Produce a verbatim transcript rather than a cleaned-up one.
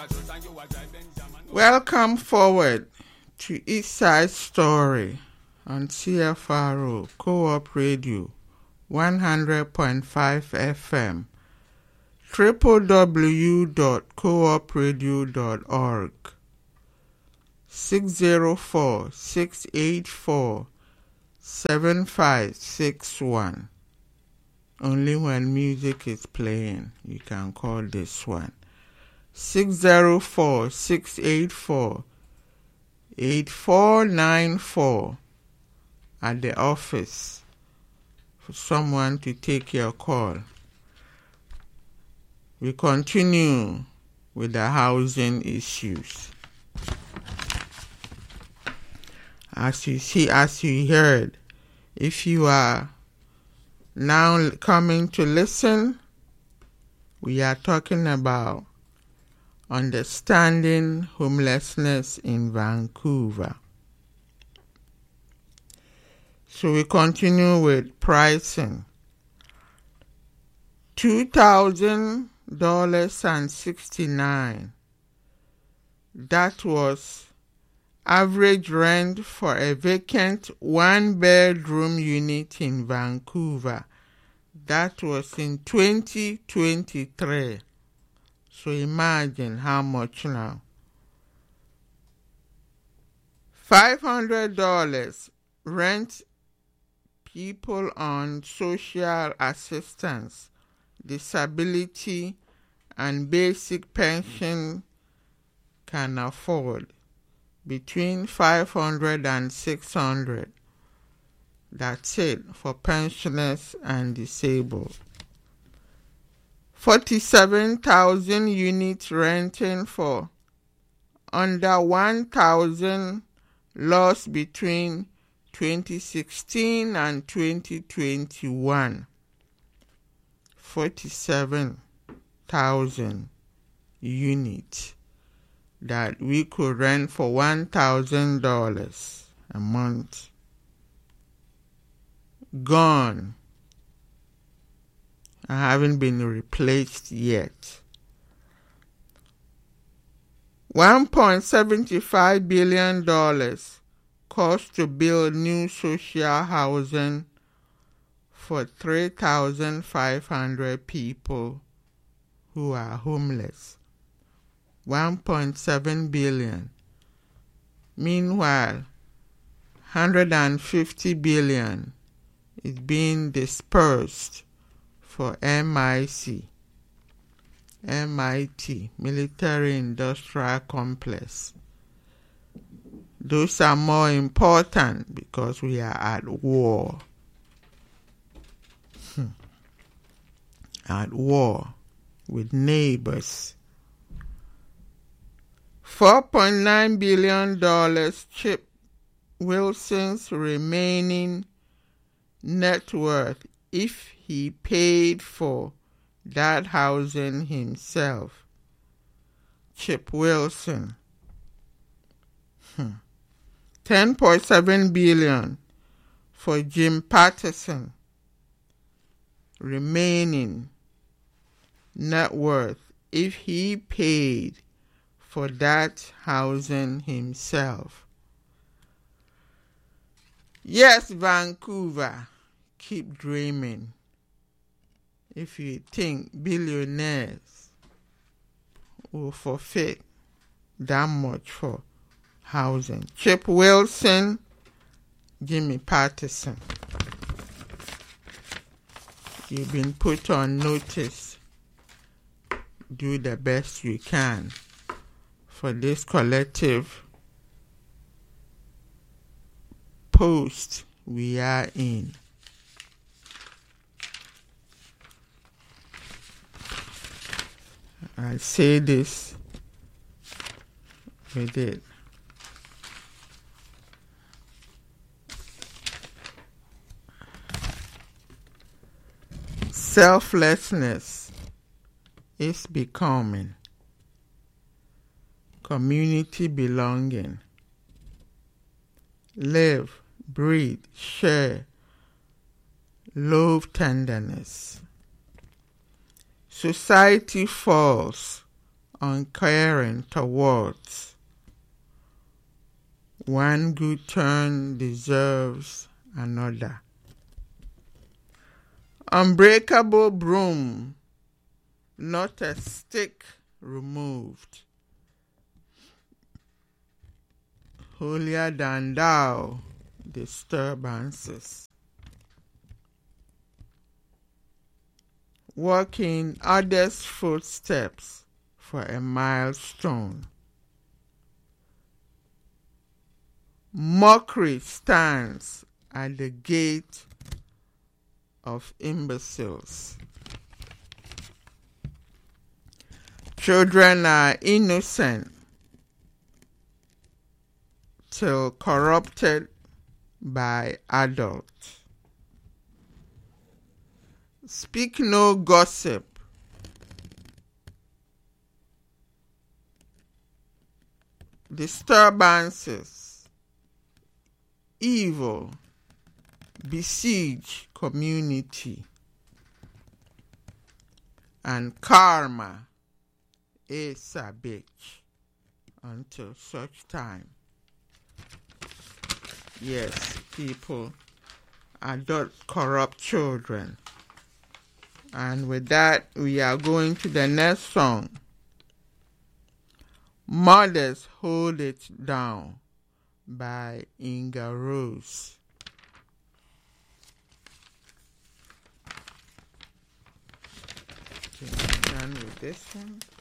Welcome forward to East Side Story on C F R O Co-op Radio one hundred point five F M, w w w dot co op radio dot org, six zero four, six eight four, seven five six one. Only when music is playing, you can call this one. six zero four, six eight four, eight four nine four at the office for someone to take your call. We continue with the housing issues. As you see, as you heard, if you are now coming to listen, we are talking about understanding homelessness in Vancouver. So we continue with pricing. two thousand dollars and sixty-nine. That was average rent for a vacant one-bedroom unit in Vancouver. That was in twenty twenty-three. So imagine how much now. five hundred dollars rent people on social assistance, disability, and basic pension can afford. Between five hundred and six hundred. That's it for pensioners and disabled. forty-seven thousand units renting for under one thousand lost between twenty sixteen and twenty twenty-one. forty-seven thousand units that we could rent for one thousand dollars a month. Gone. And haven't been replaced yet. one point seven five billion dollars cost to build new social housing for three thousand five hundred people who are homeless. one point seven billion dollars. Meanwhile, one hundred fifty billion dollars is being dispersed for M I C, M I T, Military Industrial Complex. Those are more important because we are at war. Hmm. At war with neighbors. four point nine billion dollars Chip Wilson's remaining net worth if he paid for that housing himself. Chip Wilson. Hmm. ten point seven billion dollars for Jim Patterson. Remaining net worth if he paid for that housing himself. Yes, Vancouver, keep dreaming. If you think billionaires will forfeit that much for housing. Chip Wilson, Jimmy Patterson. You've been put on notice. Do the best you can for this collective post we are in. I say this with it. Selflessness is becoming community belonging. Live, breathe, share, love, tenderness. Society falls uncaring towards. One good turn deserves another. Unbreakable broom, not a stick removed. Holier than thou disturbances. Walking others' footsteps for a milestone. Mockery stands at the gate of imbeciles. Children are innocent till corrupted by adults. Speak no gossip. Disturbances, evil, besiege community, and karma is a bitch until such time. Yes, people adopt corrupt children. And with that, we are going to the next song. Mothers Hold It Down by Inga Rose. Okay, I'm done with this one.